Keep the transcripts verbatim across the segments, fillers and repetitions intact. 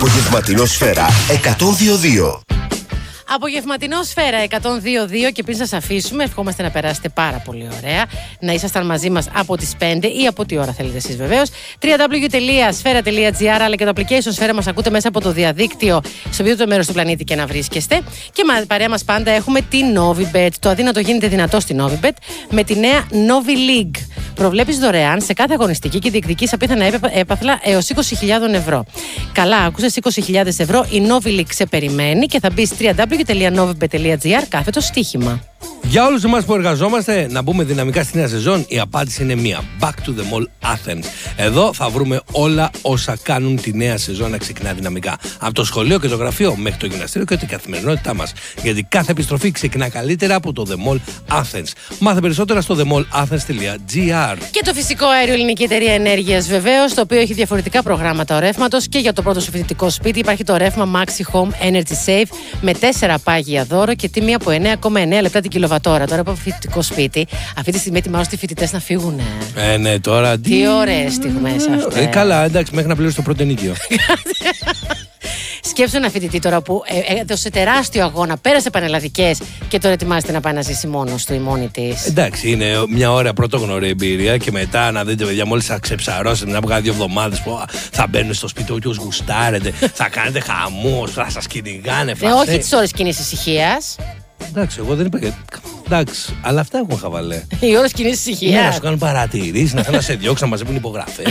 Απογευματινό Σφαίρα εκατόν δύο δύο. Απογευματινό Σφαίρα εκατόν δύο δύο και πριν σας αφήσουμε, ευχόμαστε να περάσετε πάρα πολύ ωραία. Να ήσασταν μαζί μας από τις πέντε ή από τι ώρα θέλετε εσείς βεβαίως. double-u double-u double-u τελεία σφαίρα τελεία τζι άρ, αλλά και το application Σφαίρα μας ακούτε μέσα από το διαδίκτυο, στο οποιοδήποτε μέρος του πλανήτη και να βρίσκεστε. Και παρέα μας πάντα έχουμε την Novibet. Το αδύνατο γίνεται δυνατό στην Novibet με τη νέα Novi League. Προβλέπεις δωρεάν σε κάθε αγωνιστική και διεκδικείς απίθανα έπαθλα έως είκοσι χιλιάδες ευρώ. Καλά, άκουσες, είκοσι χιλιάδες ευρώ. Η Novi League σε περιμένει και θα μπει double-u double-u double-u τελεία novibet τελεία τζι άρ κάθετο στοίχημα. Για όλους εμάς που εργαζόμαστε, να μπούμε δυναμικά στη νέα σεζόν, η απάντηση είναι μία. Back to the Mall Athens. Εδώ θα βρούμε όλα όσα κάνουν τη νέα σεζόν να ξεκινά δυναμικά. Από το σχολείο και το γραφείο μέχρι το γυμναστήριο και την καθημερινότητά μας. Γιατί κάθε επιστροφή ξεκινά καλύτερα από το The Mall Athens. Μάθε περισσότερα στο the mall athens τελεία τζι άρ. Και το φυσικό αέριο Ελληνική Εταιρεία Ενέργειας, βεβαίως, το οποίο έχει διαφορετικά προγράμματα ρεύματος και για το πρώτο σου φοιτητικό σπίτι υπάρχει το ρεύμα Maxi Home Energy Save με τέσσερα πάγια δώρο και τιμή από εννέα κόμμα εννέα λεπτά την κιλοβατόρα. Τώρα από φοιτητικό σπίτι, αυτή τη στιγμή ετοιμάζονται οι φοιτητές να φύγουν. Ε, ναι, τώρα. Τι ωραίες στιγμές αυτές. Ε, καλά, εντάξει, μέχρι να πληρώσει το πρώτο ενοίκιο. Σκέψου ένα φοιτητή τώρα που ε, έδωσε τεράστιο αγώνα, πέρασε πανελλαδικές και τώρα ετοιμάζεται να πάει να ζήσει μόνος του ή μόνη της. Εντάξει, είναι μια ωραία πρωτόγνωρη εμπειρία και μετά να δείτε, παιδιά, μόλις θα ξεψαρώσετε μετά από κάνα δύο εβδομάδες που θα μπαίνουν στο σπίτι ό,τι ως γουστάρετε, θα κάνετε χαμούς, θα σας κυνηγάνε. Ε, όχι τις ώρες κοινής ησυχίας. Εντάξει, εγώ δεν είπα. Εντάξει, αλλά αυτά έχουν χαβαλέ. Οι ώρες κοινής ησυχίας. Ναι, να σου κάνουν παρατηρήσεις, να θέλουν να σε διώξουν, να μαζεύουν υπογραφές.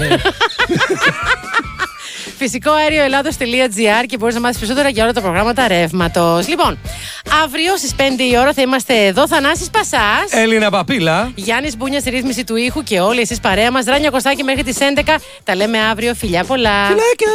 Φυσικό αέριο Ελλάδος τελεία τζι άρ και μπορείς να μάθεις περισσότερα για όλα τα προγράμματα ρεύματος. Λοιπόν, αύριο στις πέντε η ώρα θα είμαστε εδώ. Θανάσης Πασάς, Έλληνα Παπίλα, Γιάννης Μπούνια στη ρύθμιση του ήχου και όλοι εσείς παρέα μας. Δράνια Κωστάκη μέχρι τις έντεκα. Τα λέμε αύριο. Φιλιά πολλά. Φιλάκια.